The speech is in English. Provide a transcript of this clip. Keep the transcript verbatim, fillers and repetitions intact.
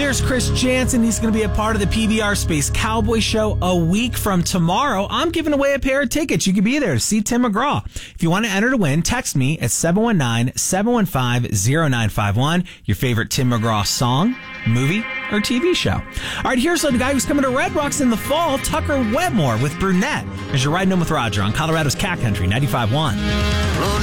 Here's Chris Jansen. He's going to be a part of the P B R Space Cowboy Show a week from tomorrow. I'm giving away a pair of tickets. You can be there to see Tim McGraw. If you want to enter to win, text me at seven one nine, seven one five, zero nine five one. Your favorite Tim McGraw song, movie, or T V show. All right, here's the guy who's coming to Red Rocks in the fall, Tucker Wetmore with Brunette, as you're riding home with Roger on Colorado's Cat Country ninety-five point one.